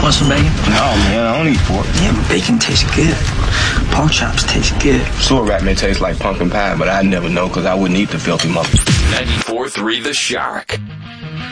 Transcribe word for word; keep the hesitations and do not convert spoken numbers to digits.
Want some bacon? No, man, I don't eat pork. Yeah, but bacon tastes good. Pork chops taste good. Sewer rat may taste like pumpkin pie, but I'd never know because I wouldn't eat the filthy muffin. ninety-four point three The Shark.